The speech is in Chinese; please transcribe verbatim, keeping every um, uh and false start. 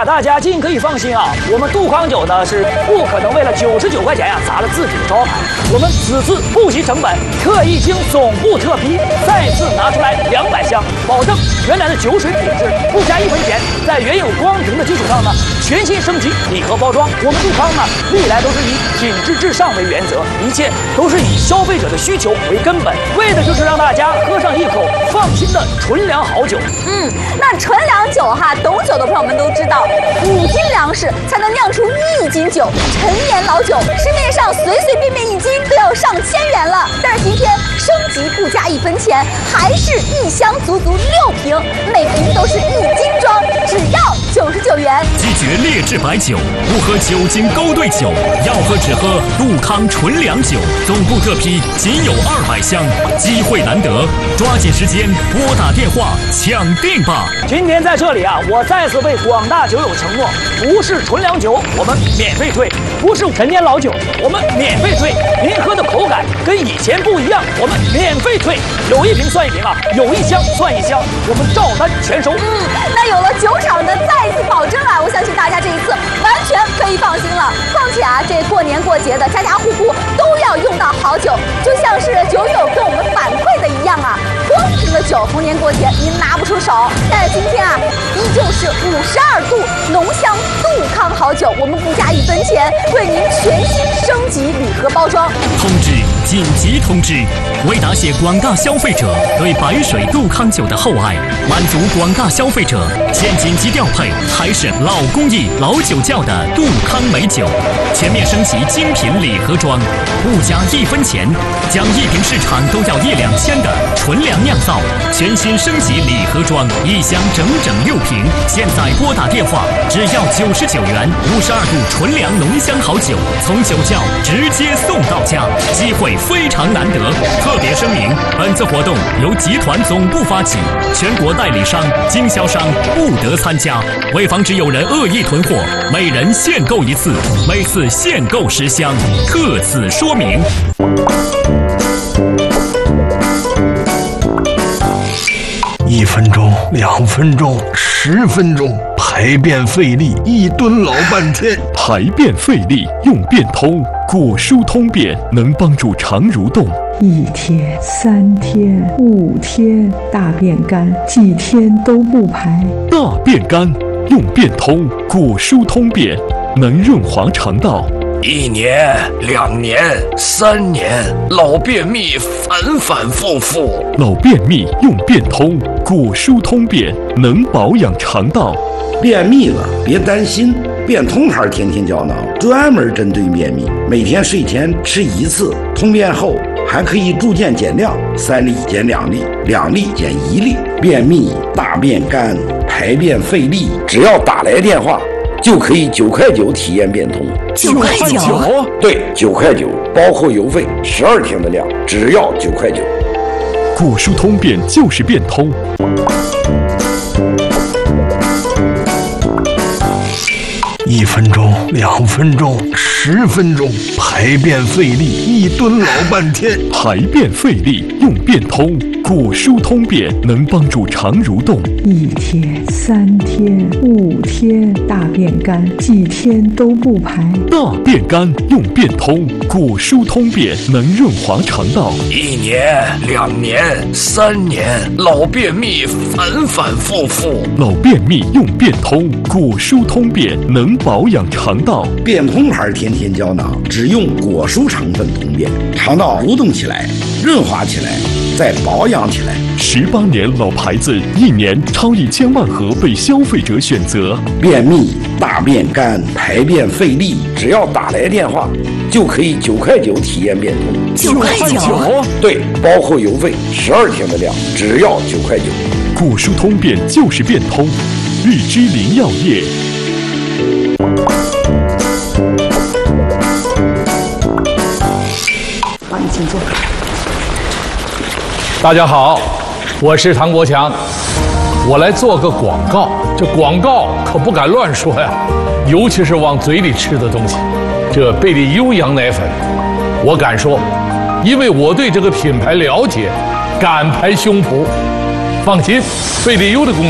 呀，大家尽可以放心啊，我们杜康酒呢是不可能为了九十九块钱呀砸了自己的招牌。我们此次不惜成本，特意经总部特批，再次拿出来两百箱，保证原来的酒水品质，不加一分钱。在原有光瓶的基础上呢，全新升级礼盒包装。我们杜康呢历来都是以品质至上为原则，一切都是以消费者的需求为根本，为的就是让大家喝上一口放心的纯粮好酒。 嗯，那纯粮酒哈，懂酒的朋友们都知道，五斤粮食才能酿出一斤酒，陈年老酒市面上随随便便一斤都要上千元了，但是今天升级不加一分钱，还是一箱足足六瓶，每瓶都是一斤装，只要九十九元。 拒绝劣质白酒，不喝酒精勾兑酒，要喝只喝杜康纯粮酒，总部特批仅有二百箱，机会难得，抓紧时间拨打电话抢订吧！ 今天在这里啊，我再次为广大酒友承诺，不是纯粮酒我们免费退，不是陈年老酒我们免费退，您喝的口感跟以前不一样，我们免费退，有一瓶算一瓶啊，有一箱算一箱，我们照单全收。 嗯，那有了酒厂的再次保证啊，我相信大家这一次完全可以放心了。况且啊，这过年过节的家家户户都要用到好酒，就像是酒友跟我们反馈的一样啊，光瓶的酒逢年过节您拿不出手，但是今天啊，依旧是五十二度浓香杜康好酒，我们不加一分钱，为您全新升级礼盒包装。 通知！紧急通知！为答谢广大消费者对白水杜康酒的厚爱，满足广大消费者，现紧急调配还是老工艺、老酒窖的杜康美酒，全面升级精品礼盒装，不加一分钱，将一瓶市场都要一两千的纯粮酿造，全新升级礼盒装，一箱整整六瓶。现在拨打电话，只要九十九元，五十二度纯粮浓香好酒，从酒窖直接送到家，机会非常难得。特别声明，本次活动由集团总部发起，全国代理商、经销商不得参加。为防止有人恶意囤货，每人限购一次，每次限购十箱，特此说明。 一分钟，两分钟，十分钟，排便费力，一蹲老半天。 排便费力用便通，果蔬通便能帮助肠蠕动。 一天、三天、五天，大便干，几天都不排。 大便干用便通，果蔬通便能润滑肠道。 一年、两年、三年，老便秘反反复复。 老便秘用便通，果蔬通便能保养肠道。 便秘了别担心，便通牌天天胶囊专门针对便秘，每天睡前吃一次，通便后还可以逐渐减量，三粒减两粒，两粒减一粒。便秘、大便干、排便费力，只要打来电话就可以九块九体验变通。 九块九？ 对，九块九，包括邮费，十二天的量，只要九块九。 果蔬通便就是变通。 一分钟，两分钟，十分钟，排便费力，一蹲老半天。 排便费力用便通，果蔬通便能帮助肠蠕动。 一天、三天、五天，大便干，几天都不排。 大便干用便通，果蔬通便能润滑肠道。 一年、两年、三年，老便秘反反复复。 老便秘用便通，果蔬通便能保养肠道。 变通牌天天胶囊只用果蔬成分通便，肠道蠕动起来，润滑起来，再保养起来。 十八年老牌子，一年超一千万盒被消费者选择。 便秘、大便干、排便费力，只要打来电话就可以九块九体验变通。 九块九？ 对，包括邮费，十二天的量，只要九块九。 果蔬通便就是变通，日之林药业。 帮你请坐。 大家好，我是唐国强，我来做个广告。这广告可不敢乱说呀，尤其是往嘴里吃的东西。这贝利优羊奶粉，我敢说，因为我对这个品牌了解，敢拍胸脯。放心，贝利优的功